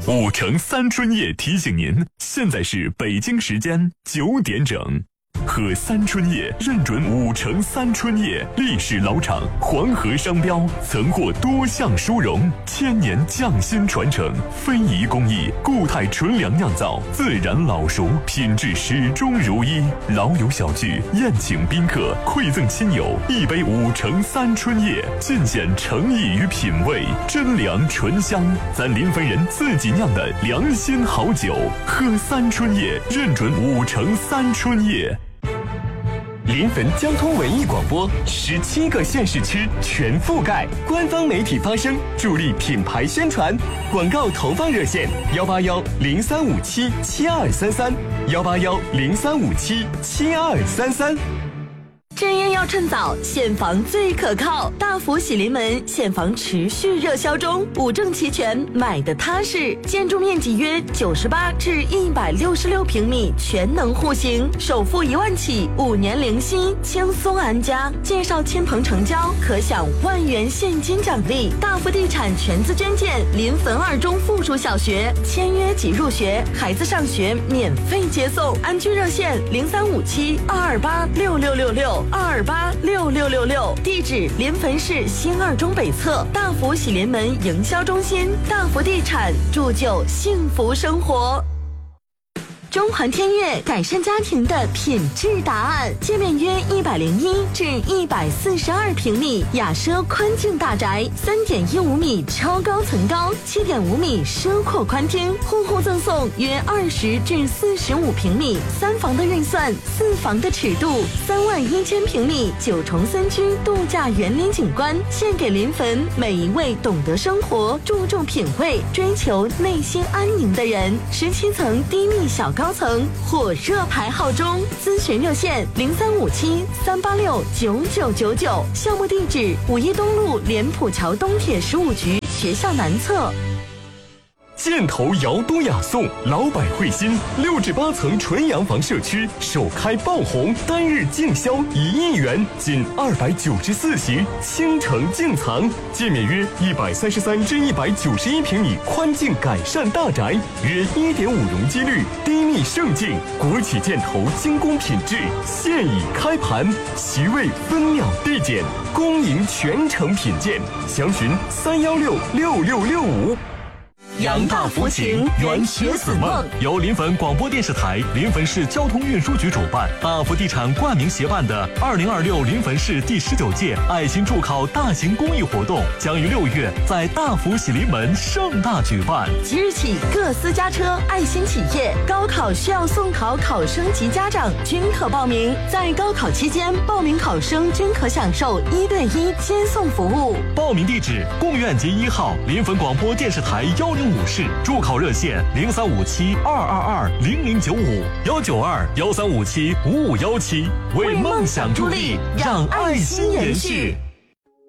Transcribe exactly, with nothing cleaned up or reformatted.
五城三春夜提醒您，现在是北京时间九点整。喝三春夜认准五城三春夜，历史老厂，黄河商标，曾获多项殊荣，千年匠心传承，非遗工艺，固态纯粮酿造，自然老熟，品质始终如一。老友小聚，宴请宾客，馈赠亲友，一杯五城三春夜，尽显诚意与品味，真粮醇香，咱临汾人自己酿的良心好酒。喝三春夜，认准五城三春夜。 临汾交通文艺广播，十七个县市区全覆盖，官方媒体发声，助力品牌宣传。广告投放热线：幺八幺零三五七七二三三，幺八幺零三五七七二三三。 正业要趁早，现房最可靠。大福喜临门，现房持续热销中，五证齐全，买的踏实。建筑面积约九十八至一百六十六平米，全能户型，首付一万起，五年零息，轻松安家。介绍亲朋成交，可享万元现金奖励。大福地产全资捐建临汾二中附属小学，签约即入学，孩子上学免费接送。安居热线零三五七二二八六六六六。二二八六六六六，地址临汾市新二中北侧大福喜临门营销中心。大福地产，铸就幸福生活。中环天悦改善家庭的品质答案，界面约一百零一至一百四十二平米，雅奢宽净大宅，三点一五米超高层高，七点五米奢阔宽厅，户户赠送约二十至四十五平米，三房的预算，四房的尺度，三万一千平米九重三居度假园林景观，献给临汾每一位懂得生活、注重品味、追求内心安宁的人。十七层低密小高。高层火热排号中，咨询热线零三五七三八六九九九九，项目地址五一东路莲浦桥东铁十五局学校南侧。 箭头瑶都雅颂，老百惠新，六至八层纯洋房社区首开爆红，单日净销一亿元，仅二百九十四席，倾城净藏，界面约一百三十三至一百九十一平米，宽净改善大宅，约一点五容积率，低密胜境，国企箭头精工品质，现已开盘，席位分秒递减，恭迎全程品鉴，详询三幺六六六六五。 扬大福情，圆学子梦。 由临汾广播电视台、临汾市交通运输局主办，大福地产冠名协办的二零二六临汾市第十九届爱心助考大型公益活动，将于六月在大福喜临门盛大举办。 即日起，各私家车、爱心企业、高考需要送考考生及家长均可报名。在高考期间，报名考生均可享受一对一接送服务。 报名地址：贡院街一号临汾广播电视台幺零五室，助考热线零三五七二二二零零九五幺九二幺三五七五五幺七，为梦想助力，让爱心延续。